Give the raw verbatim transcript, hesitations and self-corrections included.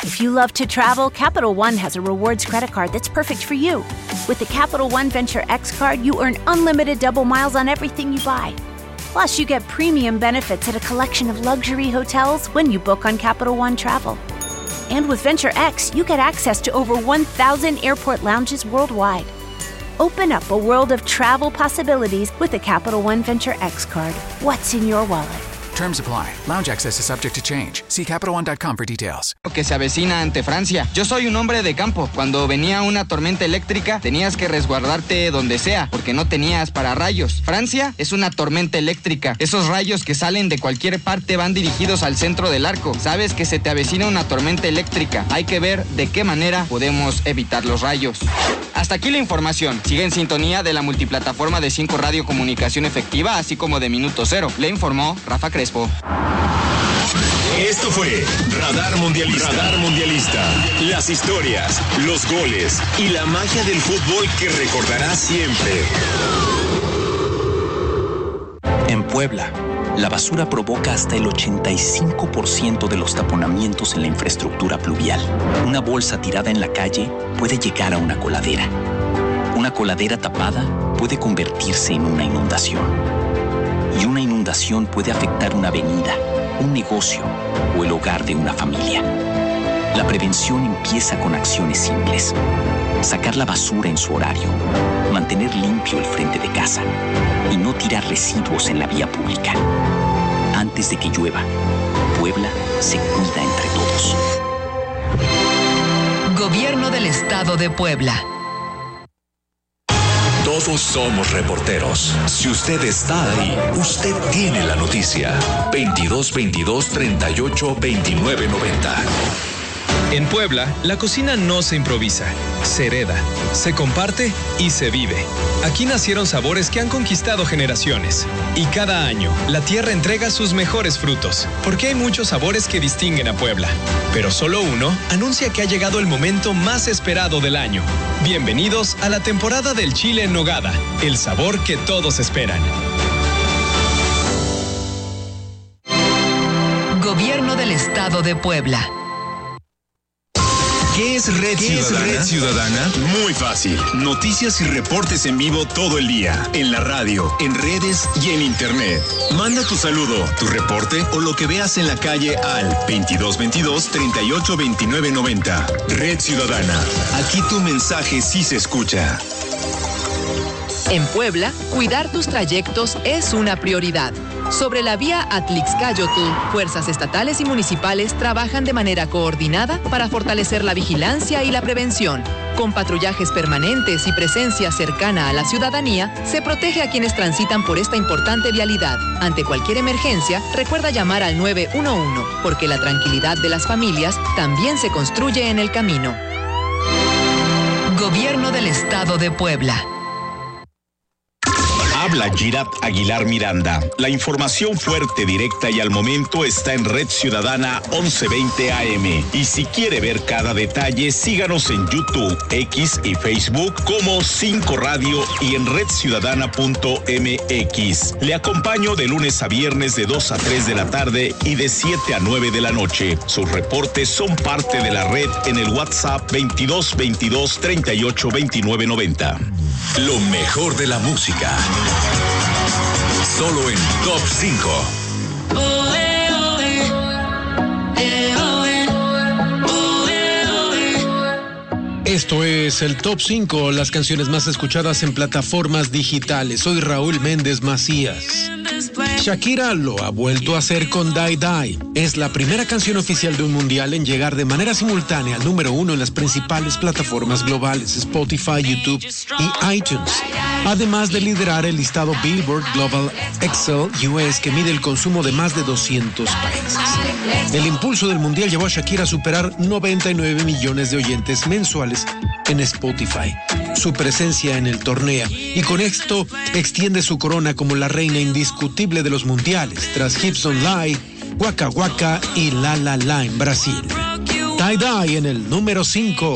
If you love to travel, Capital One has a rewards credit card that's perfect for you. With the Capital One Venture X card, you earn unlimited double miles on everything you buy. Plus, you get premium benefits at a collection of luxury hotels when you book on Capital One Travel. And with Venture X, you get access to over one thousand airport lounges worldwide. Open up a world of travel possibilities with the Capital One Venture X card. What's in your wallet? Terms apply. Lounge access is subject to change. See Capital One dot com for details. Que se avecina ante Francia. Yo soy un hombre de campo. Cuando venía una tormenta eléctrica, tenías que resguardarte donde sea, porque no tenías pararrayos. Francia es una tormenta eléctrica. Esos rayos que salen de cualquier parte van dirigidos al centro del arco. Sabes que se te avecina una tormenta eléctrica. Hay que ver de qué manera podemos evitar los rayos. Hasta aquí la información. Sigue en sintonía de la multiplataforma de cinco Radio Comunicación Efectiva, así como de Minuto Cero. Le informó Rafa Crespo. Esto fue Radar Mundialista. Radar Mundialista. Las historias, los goles y la magia del fútbol que recordarás siempre. En Puebla, la basura provoca hasta el ochenta y cinco por ciento de los taponamientos en la infraestructura pluvial. Una bolsa tirada en la calle puede llegar a una coladera. Una coladera tapada puede convertirse en una inundación. Y una inundación puede afectar una avenida, un negocio o el hogar de una familia. La prevención empieza con acciones simples. Sacar la basura en su horario, mantener limpio el frente de casa y no tirar residuos en la vía pública. Antes de que llueva, Puebla se cuida entre todos. Gobierno del Estado de Puebla. Todos somos reporteros. Si usted está ahí, usted tiene la noticia. veintidós veintidós treinta y ocho veintinueve noventa. En Puebla, la cocina no se improvisa, se hereda, se comparte y se vive. Aquí nacieron sabores que han conquistado generaciones. Y cada año, la tierra entrega sus mejores frutos, porque hay muchos sabores que distinguen a Puebla. Pero solo uno anuncia que ha llegado el momento más esperado del año. Bienvenidos a la temporada del chile en nogada, el sabor que todos esperan. Gobierno del Estado de Puebla. ¿Qué es Red ¿Qué Ciudadana? Es Red Ciudadana? Muy fácil. Noticias y reportes en vivo todo el día. En la radio, en redes y en internet. Manda tu saludo, tu reporte o lo que veas en la calle al veintidós veintidós treinta y ocho veintinueve noventa. Red Ciudadana. Aquí tu mensaje sí se escucha. En Puebla, cuidar tus trayectos es una prioridad. Sobre la vía Atlixcáyotl, fuerzas estatales y municipales trabajan de manera coordinada para fortalecer la vigilancia y la prevención. Con patrullajes permanentes y presencia cercana a la ciudadanía, se protege a quienes transitan por esta importante vialidad. Ante cualquier emergencia, recuerda llamar al nueve uno uno, porque la tranquilidad de las familias también se construye en el camino. Gobierno del Estado de Puebla. Habla Girat Aguilar Miranda. La información fuerte, directa y al momento está en Red Ciudadana once veinte A M. Y si quiere ver cada detalle, síganos en YouTube, X y Facebook como cinco Radio y en red ciudadana punto m x. Le acompaño de lunes a viernes de dos a tres de la tarde y de siete a nueve de la noche. Sus reportes son parte de la red en el WhatsApp veintidós veintidós treinta y ocho veintinueve noventa. Lo mejor de la música. Solo en Top cinco. Esto es el Top cinco, las canciones más escuchadas en plataformas digitales. Soy Raúl Méndez Macías. Shakira lo ha vuelto a hacer con Die Die. Es la primera canción oficial de un mundial en llegar de manera simultánea al número uno en las principales plataformas globales, Spotify, YouTube y iTunes. Además de liderar el listado Billboard Global Excel U S que mide el consumo de más de doscientos países. El impulso del mundial llevó a Shakira a superar noventa y nueve millones de oyentes mensuales en Spotify. Su presencia en el torneo y con esto extiende su corona como la reina indiscutible de los mundiales tras Hips Online, Waka Waka y La La La en Brasil. Die Die en el número cinco.